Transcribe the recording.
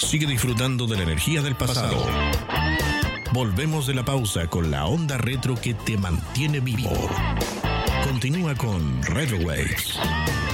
Sigue disfrutando de la energía del pasado. Volvemos de la pausa con la onda retro que te mantiene vivo. Continúa con Retro Waves.